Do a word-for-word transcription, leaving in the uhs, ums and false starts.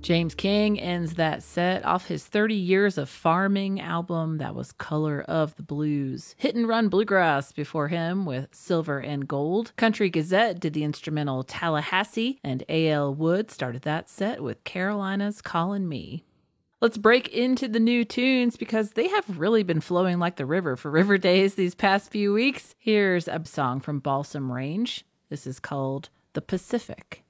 James King ends that set off his thirty Years of Farming album. That was Color of the Blues. Hit and Run Bluegrass before him with Silver and Gold. Country Gazette did the instrumental Tallahassee, and A L Wood started that set with Carolina's Callin' Me. Let's break into the new tunes because they have really been flowing like the river for River Days these past few weeks. Here's a song from Balsam Range. This is called The Pacific.